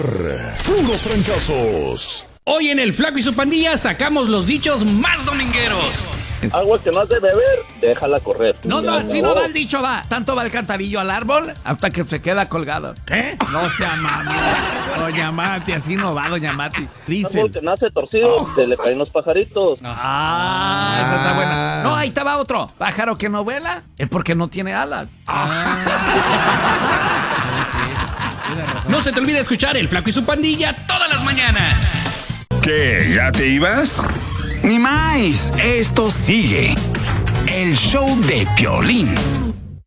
puros fracasos. Hoy en El Flaco y su Pandilla sacamos los dichos más domingueros. Agua que no has de beber, déjala correr. No, si no va el dicho, va. Tanto va el cantarillo al árbol hasta que se queda colgado. ¿Qué? No sea mami. Doña Mati, así no va, Doña Mati. Dice. Árbol que nace torcido, se le caen los pajaritos. Esa está buena. No, ahí estaba otro. Pájaro que no vuela es porque no tiene alas. No se te olvide escuchar El Flaco y su Pandilla todas las mañanas. ¿Qué? ¿Ya te ibas? Ni más, esto sigue. El show de Piolín.